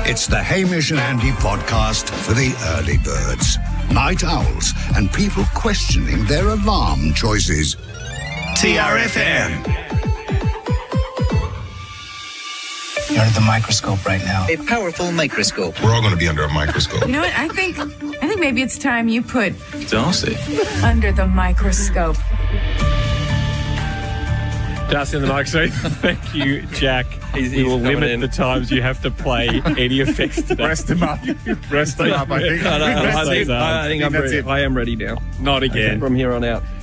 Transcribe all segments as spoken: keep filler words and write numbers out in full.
It's the Hamish and Andy podcast for the early birds, night owls, and people questioning their alarm choices. T R F M. You're under the microscope right now. A powerful microscope. We're all going to be under a microscope. You know what? I think I think maybe it's time you put Darcy under the microscope. Darcy on the microscope. Thank you, Jack. He's, we he's will limit in. the times you have to play any effects today. Rest him up. Rest him up, I think. No, no, I, That's think, it. I, I think I I'm think that's ready. it. I am ready now. Not again. From here on out.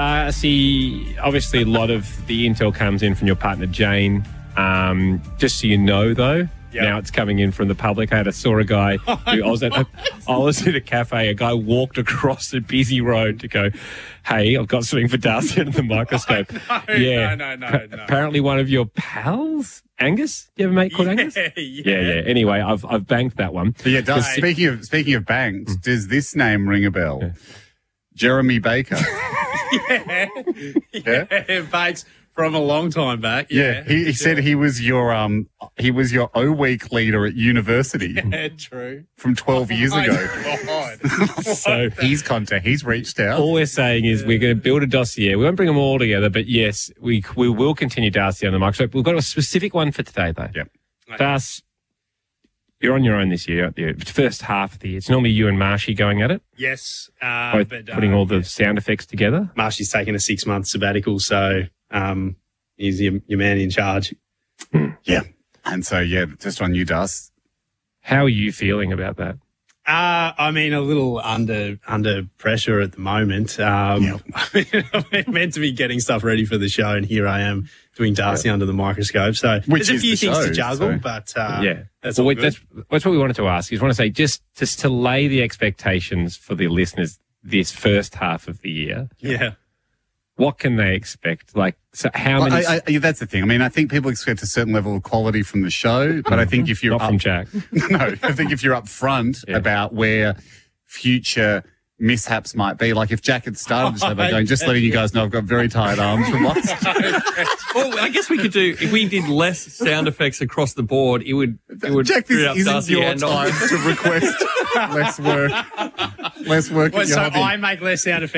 Darcy, obviously a lot of the intel comes in from your partner, Jane. Um, just so you know, though, Yep. now it's coming in from the public. I had a, saw a guy who I was at a, I was at a cafe. A guy walked across a busy road to go, "Hey, I've got something for Darcy under the microscope." No, yeah, no, no, Pa- no. Apparently, one of your pals, Angus. Do you have a mate called Angus? Yeah, Yeah, yeah. Anyway, I've I've banked that one. But yeah, does, Because- speaking of speaking of banks, Mm. does this name ring a bell? Jeremy Baker. yeah, Yeah? yeah, Bakes from a long time back. Yeah, Yeah, he, he said he was your um he was your O week leader at university yeah, true. from twelve years My ago. God. So He's contact. He's reached out. all we're saying is we're going to build a dossier. We won't bring them all together, but yes, we we will continue Darcy on the microscope. We've got a specific one for today, though. Yep. Darcy, you're on your own this year, aren't you? First half of the year. It's normally you and Marshy going at it, Yes, uh, both but putting uh, all the sound effects together. Marshy's taking a six month sabbatical, so um, he's your, your man in charge. Yeah. And so yeah, just on you, Das. How are you feeling about that? Uh, I mean, a little under under pressure at the moment. Um, Yep. I mean, I'm meant to be getting stuff ready for the show, and here I am doing Darcy under the microscope. So Which there's a is few the things show, to juggle, so- but uh, yeah, that's Well, all wait, good. that's that's what we wanted to ask. Is want to say just just to lay the expectations for the listeners this first half of the year. yeah. What can they expect? Like, so how Well, many? I, I, yeah, that's the thing. I mean, I think people expect a certain level of quality from the show, but I think if you're not up, from Jack. no, I think if you're up front Yeah. about where future mishaps might be, like if Jack had started the show by going, just letting you guys know I've got very tired arms from last Well, I guess we could do, if we did less sound effects across the board, it would, it would Jack, free this up isn't Darcy your and time to request less work. Less work Well, at your so hobby. I make less sound effects.